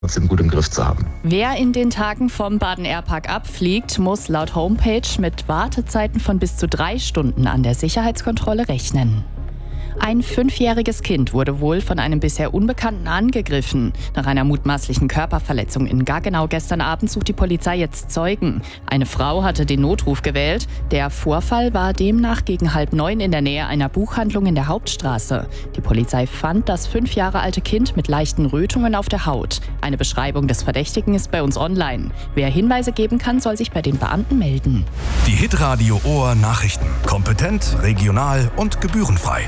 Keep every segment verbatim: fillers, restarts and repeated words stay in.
trotzdem gut im Griff zu haben. Wer in den Tagen vom Baden-Airpark abfliegt, muss laut Homepage mit Wartezeiten von bis zu drei Stunden an der Sicherheitskontrolle rechnen. Ein fünfjähriges Kind wurde wohl von einem bisher Unbekannten angegriffen. Nach einer mutmaßlichen Körperverletzung in Gaggenau gestern Abend sucht die Polizei jetzt Zeugen. Eine Frau hatte den Notruf gewählt. Der Vorfall war demnach gegen halb neun in der Nähe einer Buchhandlung in der Hauptstraße. Die Polizei fand das fünf Jahre alte Kind mit leichten Rötungen auf der Haut. Eine Beschreibung des Verdächtigen ist bei uns online. Wer Hinweise geben kann, soll sich bei den Beamten melden. Die Hitradio Ohr Nachrichten. Kompetent, regional und gebührenfrei.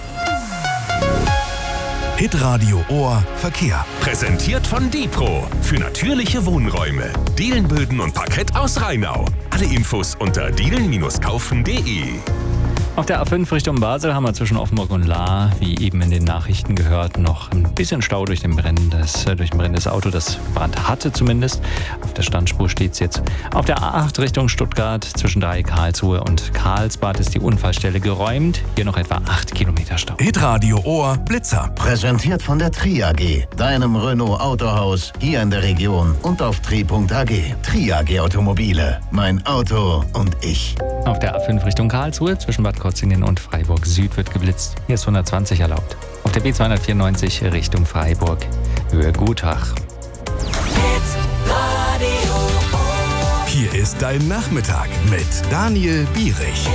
Hitradio Ohr Verkehr. Präsentiert von Dipro für natürliche Wohnräume. Dielenböden und Parkett aus Rheinau. Alle Infos unter dielen Bindestrich kaufen Punkt de. Auf der A fünf Richtung Basel haben wir zwischen Offenburg und Lahr, wie eben in den Nachrichten gehört, noch ein bisschen Stau durch, den brennendes, durch ein brennendes Auto, das Brand hatte zumindest. Auf der Standspur steht es jetzt. Auf der A acht Richtung Stuttgart zwischen Drei Karlsruhe und Karlsbad ist die Unfallstelle geräumt. Hier noch etwa acht Kilometer Stau. Hitradio Ohr Blitzer. Präsentiert von der Tri A G, deinem Renault Autohaus hier in der Region und auf tri punkt a g. Tri A G Automobile, mein Auto und ich. Auf der A fünf Richtung Karlsruhe zwischen Bad Krozingen und Freiburg Süd wird geblitzt. Hier ist hundertzwanzig erlaubt. Auf der B zweihundertvierundneunzig Richtung Freiburg Höhe Gutach. Hier ist dein Nachmittag mit Daniel Bierich.